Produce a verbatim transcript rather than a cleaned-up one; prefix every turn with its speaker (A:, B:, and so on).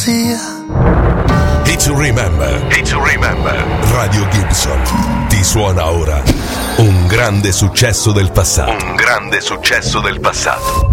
A: Hit to remember, hit to remember. Radio Gibson ti suona ora un grande successo del passato. Un grande successo del passato.